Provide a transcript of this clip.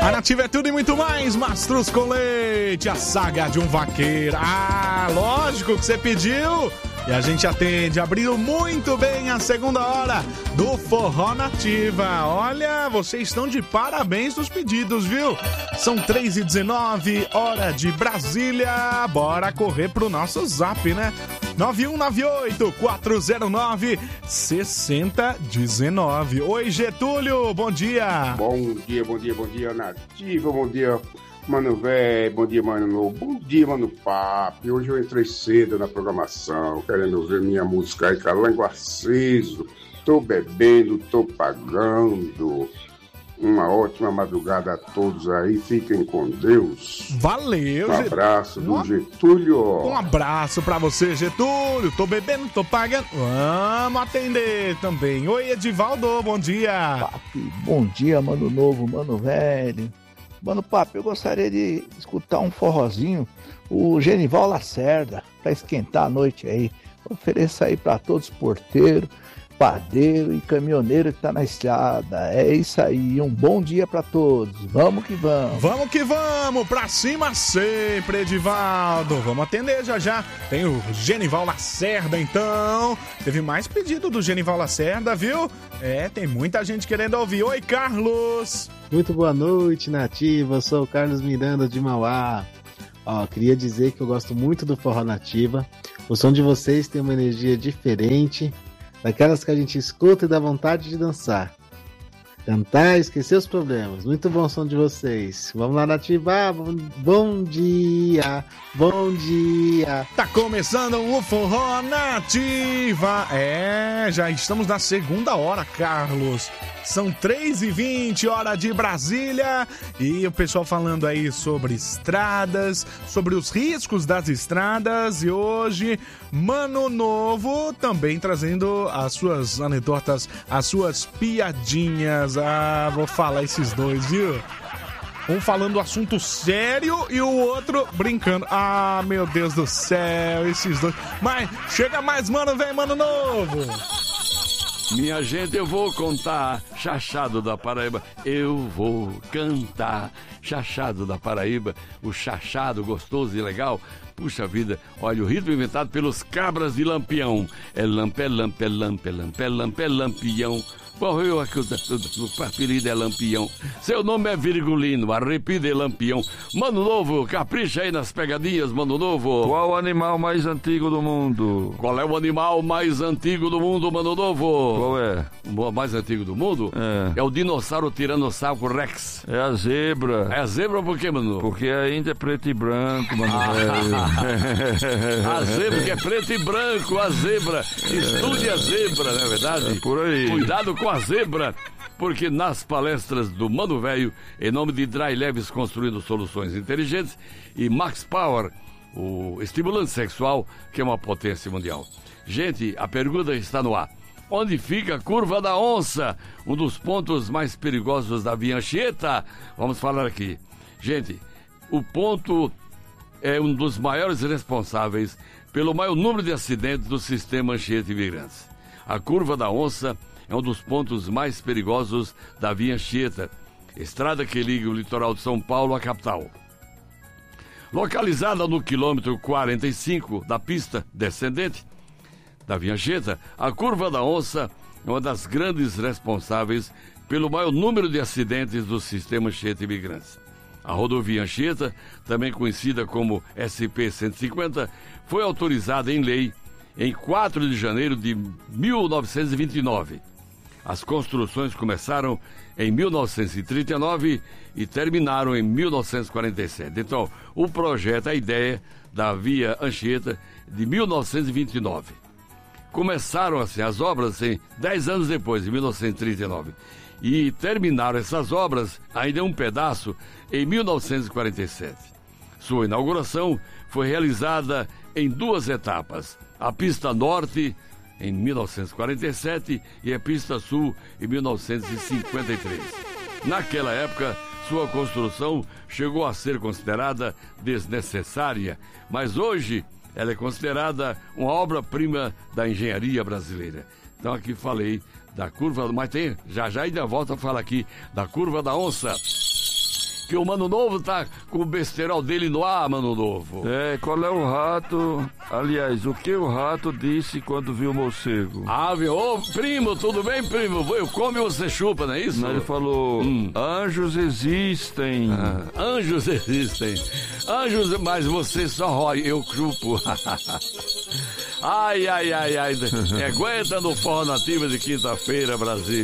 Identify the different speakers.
Speaker 1: A Nativa é tudo e muito mais. Mastruz com leite, a saga de um vaqueiro. Ah, lógico que você pediu. E a gente atende, abriu muito bem a segunda hora do Forró Nativa. Olha, vocês estão de parabéns nos pedidos, viu? São 3h19, hora de Brasília. Bora correr pro nosso zap, né? 9198-409-6019. Oi, Getúlio, bom dia.
Speaker 2: Bom dia, Nativa, bom dia, Mano Velho, bom dia, Mano Novo, bom dia, Mano Papo. Hoje eu entrei cedo na programação, querendo ouvir minha música aí, Calango Aceso. Tô bebendo, tô pagando. Uma ótima madrugada a todos aí, fiquem com Deus.
Speaker 1: Valeu,
Speaker 2: Um abraço do Getúlio.
Speaker 1: Um abraço pra você, Getúlio. Tô bebendo, tô pagando. Vamos atender também. Oi, Edivaldo, bom dia.
Speaker 3: Papi, bom dia, Mano Novo, Mano Velho. Mano Papo, eu gostaria de escutar um forrozinho, o Genival Lacerda, pra esquentar a noite aí. Ofereça aí pra todos os porteiros, padeiro e caminhoneiro que tá na estrada. É isso aí, um bom dia pra todos. Vamos que vamos.
Speaker 1: Vamos que vamos, pra cima sempre, Edivaldo. Vamos atender já. Tem o Genival Lacerda, então. Teve mais pedido do Genival Lacerda, viu? É, tem muita gente querendo ouvir. Oi, Carlos.
Speaker 4: Muito boa noite, Nativa. Eu sou o Carlos Miranda de Mauá. Queria dizer que eu gosto muito do Forró Nativa. O som de vocês tem uma energia diferente, daquelas que a gente escuta e dá vontade de dançar, cantar e esquecer os problemas. Muito bom o som de vocês. Vamos lá, Nativa. Bom dia, bom dia.
Speaker 1: Tá começando o Forró Nativa. Já estamos na segunda hora, Carlos. São 3h20, hora de Brasília. E o pessoal falando aí sobre estradas, sobre os riscos das estradas. E hoje, Mano Novo também trazendo as suas anedotas, as suas piadinhas. Vou falar esses dois, viu? Um falando assunto sério e o outro brincando. Meu Deus do céu, esses dois. Mas chega mais, mano, vem, Mano Novo.
Speaker 5: Minha gente, eu vou contar Chachado da Paraíba. Eu vou cantar Chachado da Paraíba. O chachado gostoso e legal. Puxa vida, olha o ritmo inventado pelos Cabras de Lampião. É lampe, lampe, lampe, lampe, lampe, lampião. Morreu aqui, o apelido é Lampião. Seu nome é Virgulino, arrepio de Lampião. Mano Novo, capricha aí nas pegadinhas, Mano Novo.
Speaker 6: Qual o animal mais antigo do mundo?
Speaker 5: Qual é o animal mais antigo do mundo, Mano Novo?
Speaker 6: Qual é?
Speaker 5: O mais antigo do mundo? É o dinossauro Tiranossauro Rex.
Speaker 6: É a zebra.
Speaker 5: É a zebra por quê, Mano?
Speaker 6: Porque ainda é preto e branco, Mano velho.
Speaker 5: A zebra que é preto e branco, a zebra. Estude a zebra, não é verdade?
Speaker 6: É por aí.
Speaker 5: Cuidado com a zebra, porque nas palestras do Mano Velho, em nome de Dry Leves Construindo Soluções Inteligentes e Max Power, o estimulante sexual, que é uma potência mundial. Gente, a pergunta está no ar. Onde fica a Curva da Onça? Um dos pontos mais perigosos da Via Anchieta? Vamos falar aqui. Gente, o ponto é um dos maiores responsáveis pelo maior número de acidentes do sistema Anchieta Imigrantes. A Curva da Onça é um dos pontos mais perigosos da Via Anchieta, estrada que liga o litoral de São Paulo à capital. Localizada no quilômetro 45 da pista descendente da Via Anchieta, a Curva da Onça é uma das grandes responsáveis pelo maior número de acidentes do sistema Anchieta Imigrantes. A rodovia Anchieta, também conhecida como SP-150, foi autorizada em lei em 4 de janeiro de 1929. As construções começaram em 1939 e terminaram em 1947. Então, o projeto, a ideia da Via Anchieta de 1929. Começaram assim, as obras 10 anos depois, em 1939. E terminaram essas obras, ainda um pedaço, em 1947. Sua inauguração foi realizada em 2 etapas. A pista norte, em 1947, e a pista sul, em 1953. Naquela época, sua construção chegou a ser considerada desnecessária, mas hoje ela é considerada uma obra-prima da engenharia brasileira. Então aqui falei da Curva, mas tem, já ainda volto a falar aqui da Curva da Onça. que o Mano Novo tá com o besterol dele no ar, Mano Novo.
Speaker 6: É, qual é o rato? Aliás, o que o rato disse quando viu o morcego?
Speaker 5: Ah, viu? Ô, primo, tudo bem, primo? Eu como e você chupa, não é isso?
Speaker 6: Ele falou, anjos existem.
Speaker 5: Anjos existem. Anjos, mas você só rói, eu chupo. Ai. Aguenta no Forró Nativa de quinta-feira, Brasil.